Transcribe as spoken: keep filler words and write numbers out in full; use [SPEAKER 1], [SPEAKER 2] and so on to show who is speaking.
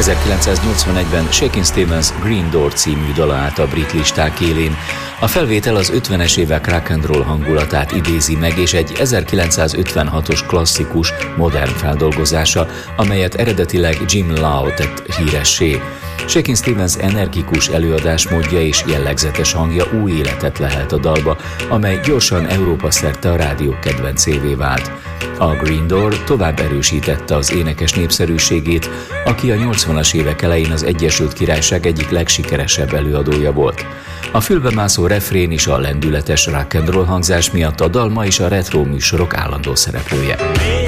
[SPEAKER 1] ezerkilencszáznyolcvanegyben Shakin' Stevens Green Door című dala állt a brit listák élén. A felvétel az ötvenes évek rock and roll hangulatát idézi meg, és egy ezerkilencszázötvenhatos klasszikus, modern feldolgozása, amelyet eredetileg Jim Lau tett híressé. Shakin' Stevens energikus előadásmódja és jellegzetes hangja új életet lehelt a dalba, amely gyorsan Európa szerte a rádiók kedvencévé vált. A Green Door tovább erősítette az énekes népszerűségét, aki a nyolcvanas évek elején az Egyesült Királyság egyik legsikeresebb előadója volt. A fülbemászó refrén is a lendületes rock and roll hangzás miatt a dal ma is a retro műsorok állandó szereplője.